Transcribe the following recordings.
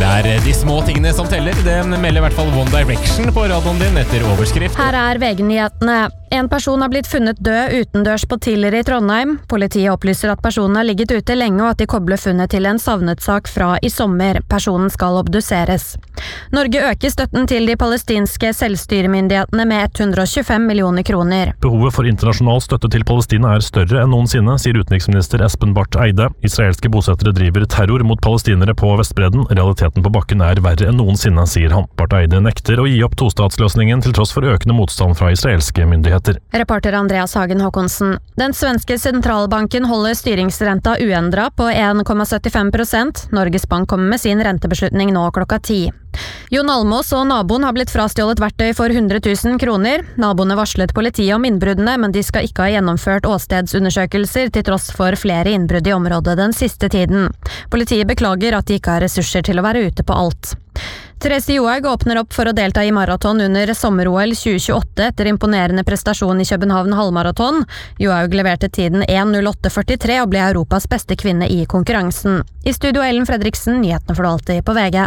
Det de små tingene som teller. Det melder I hvert fall One Direction på radioen din etter overskrift. Her VG-nyhetene. En person har blitt funnet død utendørs på Tiller I Trondheim. Politiet opplyser at personen har ligget ute lenge og at de kobler funnet til en savnet sak fra I sommer. Personen skal obduseres. Norge øker støtten til de palestinske selvstyremyndighetene med 125 millioner kroner. Behovet for internasjonal støtte til Palestina større enn noensinne, sier utenriksminister Espen Barth Eide. Israelske bosettere driver terror mot palestinere på Vestbredden. Realiteten på bakken verre enn noensinne, sier han. Barth Eide nekter å gi opp tostatsløsningen til tross for økende motstand fra israelske myndigheter. Reporter Andreas Hagen Håkonsen. Den svenske sentralbanken holder styringsrenta uendret på 1,75%. Norges Bank kommer med sin rentebeslutning nå klokka 10. Jon Almås og naboen har blitt frastjålet verktøy for 100 000 kroner. Naboene varslet politiet om innbruddene, men de skal ikke ha gjennomført åstedsundersøkelser til tross for flere innbrudd I området den siste tiden. Politiet beklager at de ikke har ressurser til å være ute på alt. Therese Johaug åpner opp for å delta I maraton under sommer-OL 2028 etter imponerende prestasjon I København halvmaraton. Johaug leverte tiden 1:08,43 og ble Europas beste kvinne I konkurransen. I studio Ellen Fredriksen, nyhetene får du alltid på VG.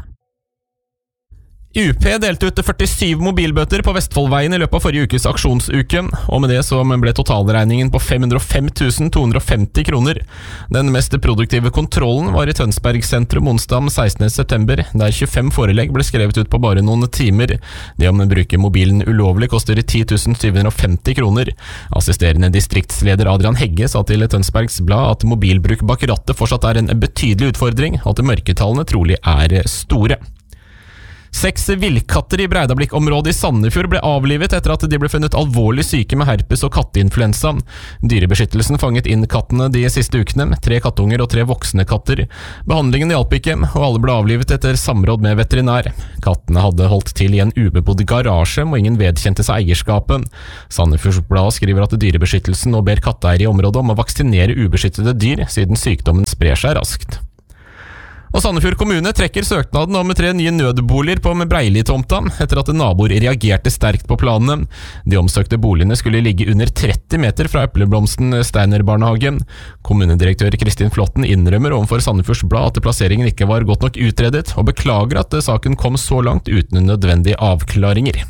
UP delte ut 47 mobilbøter på Vestfoldveien I løpet av forrige ukes aksjonsuke, og med det så ble totalregningen på 505 250 kroner. Den mest produktive kontrollen var I Tønsberg sentrum onsdag 16. september, der 25 forelegg ble skrevet ut på bare noen timer. Det om å bruke mobilen ulovlig koster 10 750 kroner. Assisterende distriktsleder Adrian Hegge sa til Tønsbergs Blad at mobilbruk bak rattet fortsatt en betydelig utfordring, og at mørketallene trolig store. 6 villkatter I Breidablikk-området I Sandefjord ble avlivet etter at de ble funnet alvorlig syke med herpes og katteinfluensa. Dyrebeskyttelsen fanget inn kattene de siste ukene, 3 kattunger og 3 voksne katter. Behandlingen hjalp ikke, og alle ble avlivet etter samråd med veterinær. Kattene hadde holdt til I en ubebodd garasje, og ingen vedkjente seg eierskapet. Sandefjordsbladet skriver at dyrebeskyttelsen nå ber katteeiere I området om å vaksinere ubeskyttede dyr, siden sykdommen sprer seg raskt. Og Sandefjord kommune trekker søknaden om 3 nye nødboliger på Breili-tomta, etter at naboer reagerte sterkt på planene. De omsøkte boligene skulle ligge under 30 meter fra Epleblomsten Steiner-barnehagen. Kommunedirektør Kristin Flotten innrømmer overfor Sandefjords Blad at plasseringen ikke var godt nok utredet, og beklager at saken kom så langt uten nødvendige avklaringer.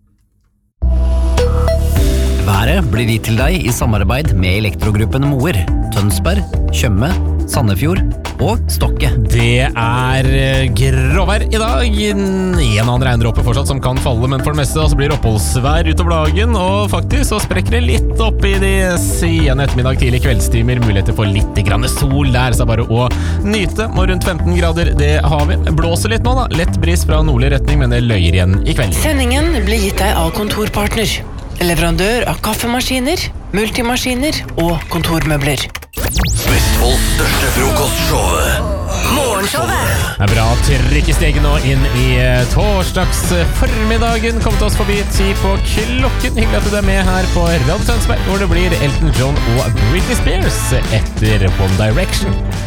Været blir gitt til deg I samarbeid med Elektrogruppen Moer, Tønsberg, Tjøme, Sandefjord og Stokke. Det gråvær I dag. En annen regndråpe fortsatt som kan falle, men for det meste så blir oppholdsvær utover dagen, og faktisk så sprekker det litt opp I de sene ettermiddag tidlig kveldstimer. Muligheter for litt grann sol der, så bare å nyte. Og rundt 15 grader, det har vi. Blåser litt nå da. Lett bris fra nordlig retning, men det løyer igjen I kveld. Sendingen blir gitt deg av Kontorpartner. Leverandør av kaffemaskiner, multimaskiner og kontormøbler. Vestfolds største frokostshow. Morgenshowet. Det bra trykk I stegen nå inn I torsdags formiddagen. Kom til oss forbi 10 på klokken. Hyggelig at du med her på Radio Tønsberg, hvor det blir Elton John og Britney Spears etter One Direction.